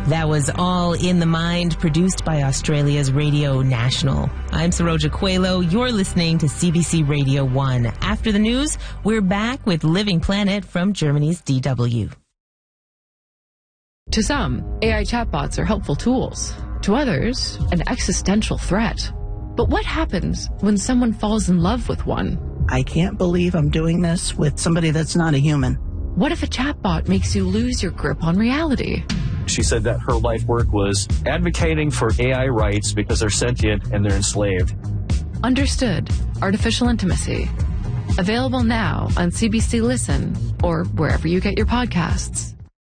That was All in the Mind, produced by Australia's Radio National. I'm Saroja Coelho. You're listening to CBC Radio 1. After the news, we're back with Living Planet from Germany's DW. To some, AI chatbots are helpful tools. To others, an existential threat. But what happens when someone falls in love with one? I can't believe I'm doing this with somebody that's not a human. What if a chatbot makes you lose your grip on reality? She said that her life work was advocating for AI rights because they're sentient and they're enslaved. Understood. Artificial Intimacy. Available now on CBC Listen or wherever you get your podcasts.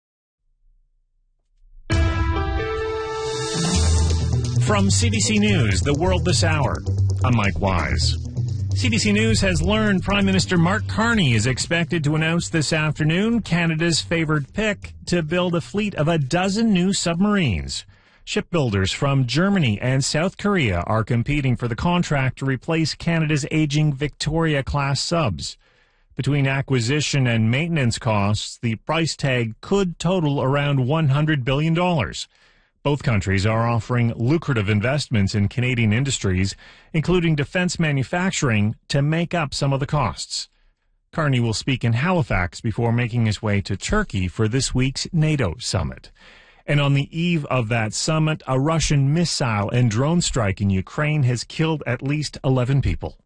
From CBC News, The World This Hour, I'm Mike Wise. CBC News has learned Prime Minister Mark Carney is expected to announce this afternoon Canada's favoured pick to build a fleet of 12 new submarines. Shipbuilders from Germany and South Korea are competing for the contract to replace Canada's aging Victoria-class subs. Between acquisition and maintenance costs, the price tag could total around $100 billion. Both countries are offering lucrative investments in Canadian industries, including defense manufacturing, to make up some of the costs. Carney will speak in Halifax before making his way to Turkey for this week's NATO summit. And on the eve of that summit, a Russian missile and drone strike in Ukraine has killed at least 11 people.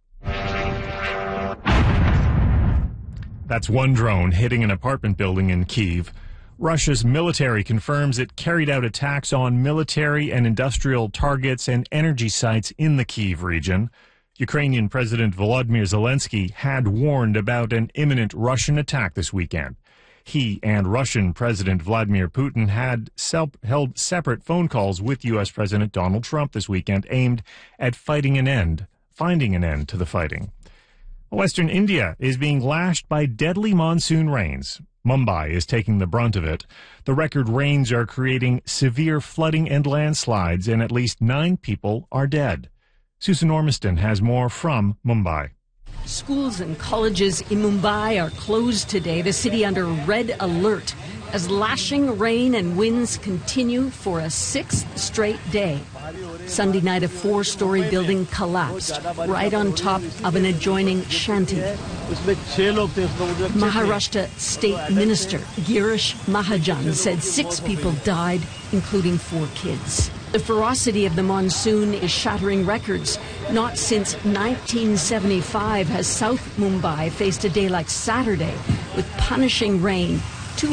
That's one drone hitting an apartment building in Kyiv. Russia's military confirms it carried out attacks on military and industrial targets and energy sites in the Kyiv region. Ukrainian President Volodymyr Zelensky had warned about an imminent Russian attack this weekend. He and Russian President Vladimir Putin had held separate phone calls with U.S. President Donald Trump this weekend aimed at finding an end to the fighting. Western India is being lashed by deadly monsoon rains. Mumbai is taking the brunt of it. The record rains are creating severe flooding and landslides, and at least 9 people are dead. Susan Ormiston has more from Mumbai. Schools and colleges in Mumbai are closed today, the city under red alert, as lashing rain and winds continue for a 6th straight day. Sunday night, a 4-story building collapsed right on top of an adjoining shanty. Maharashtra State Minister Girish Mahajan said 6 people died, including 4 kids. The ferocity of the monsoon is shattering records. Not since 1975 has South Mumbai faced a day like Saturday with punishing rain.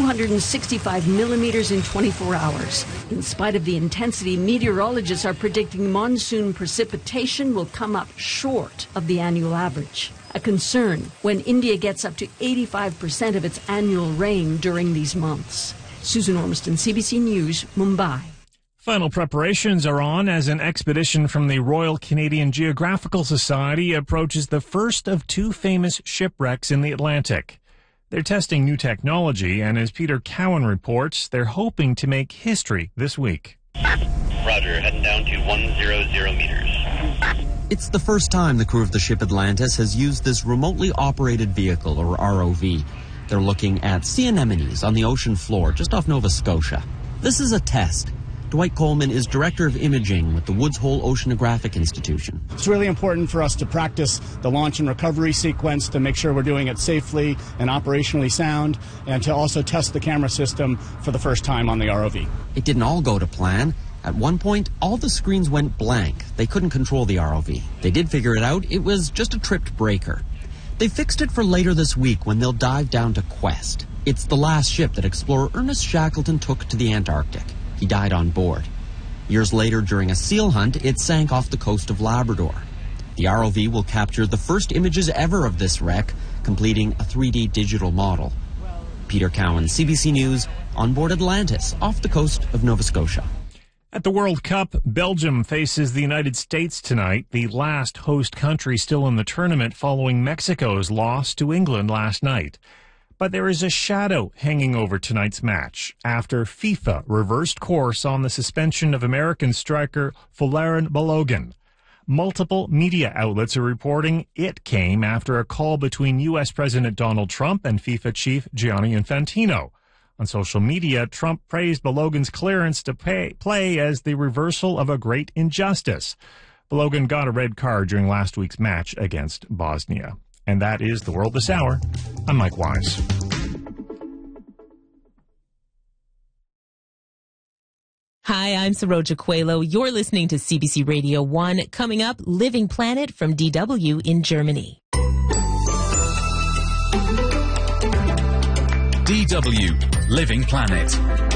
265 millimeters in 24 hours. In spite of the intensity, meteorologists are predicting monsoon precipitation will come up short of the annual average. A concern when India gets up to 85% of its annual rain during these months. Susan Ormiston, CBC News, Mumbai. Final preparations are on as an expedition from the Royal Canadian Geographical Society approaches the first of 2 famous shipwrecks in the Atlantic. They're testing new technology, and as Peter Cowan reports, they're hoping to make history this week. Roger, heading down to 100 meters. It's the first time the crew of the ship Atlantis has used this remotely operated vehicle, or ROV. They're looking at sea anemones on the ocean floor just off Nova Scotia. This is a test. Dwight Coleman is Director of Imaging with the Woods Hole Oceanographic Institution. It's really important for us to practice the launch and recovery sequence to make sure we're doing it safely and operationally sound, and to also test the camera system for the first time on the ROV. It didn't all go to plan. At one point, all the screens went blank. They couldn't control the ROV. They did figure it out. It was just a tripped breaker. They fixed it for later this week when they'll dive down to Quest. It's the last ship that explorer Ernest Shackleton took to the Antarctic. He died on board. Years later, during a seal hunt, it sank off the coast of Labrador. The ROV will capture the first images ever of this wreck, completing a 3D digital model. Peter Cowan, CBC News, on board Atlantis, off the coast of Nova Scotia. At the World Cup, Belgium faces the United States tonight, the last host country still in the tournament following Mexico's loss to England last night. But there is a shadow hanging over tonight's match after FIFA reversed course on the suspension of American striker Folarin Balogun. Multiple media outlets are reporting it came after a call between U.S. President Donald Trump and FIFA chief Gianni Infantino. On social media, Trump praised Balogun's clearance to play as the reversal of a great injustice. Balogun got a red card during last week's match against Bosnia. And that is The World This Hour. I'm Mike Wise. Hi, I'm Saroja Coelho. You're listening to CBC Radio 1. Coming up, Living Planet from DW in Germany. DW Living Planet.